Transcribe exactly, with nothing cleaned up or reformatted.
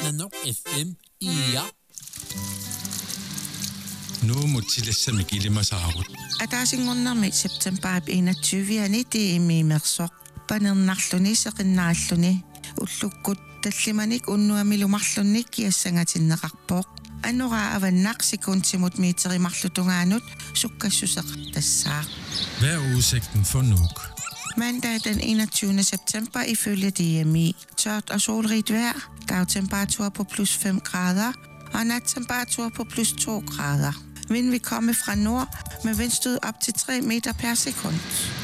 Nano F M ja. Nu må tillæse mig give mig saarut. Атаасингорнэрми септембер enogtyvende тиими мерсоқ панернарлуни сеқиннааллуни уллуккут таллиманик уннуамилумарлунник киассангатиннеқарпооқ аннуraa аваннақ секундтимут миитеримарлутунгаанут суккассусеқ тассаа. Hvad er udsigten for Nuuk? Mandag den enogtyvende september ifølge D M I. Tørt og solrigt vejr, dagtemperatur på plus fem grader og nattemperatur på plus to grader. Vind vil komme fra nord med vindstød op til tre meter per sekund.